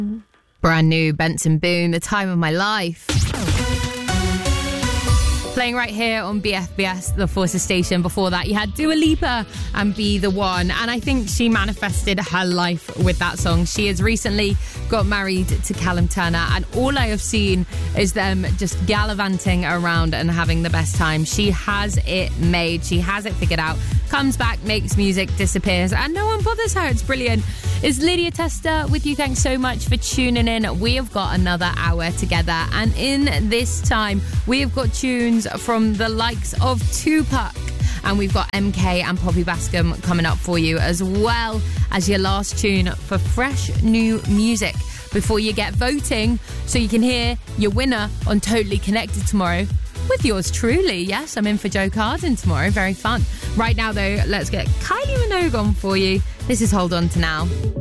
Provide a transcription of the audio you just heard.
Brand new Benson Boone, The Time of My Life. Playing right here on BFBS, the Forces station. Before that, you had Dua Lipa and Be The One. And I think she manifested her life with that song. She has recently got married to Callum Turner, and all I have seen is them just gallivanting around and having the best time. She has it made. She has it figured out. Comes back, makes music, disappears, and no one bothers her. It's brilliant. It's Lydia Tester with you. Thanks so much for tuning in. We have got another hour together, and in this time, we have got tunes from the likes of Tupac, and we've got MK and Poppy Bascom coming up for you, as well as your last tune for fresh new music before you get voting, so you can hear your winner on Totally Connected tomorrow with yours truly. Yes, I'm in for Joe Carden tomorrow. Very fun. Right now, though, let's get Kylie Minogue on for you. This is Hold On To Now.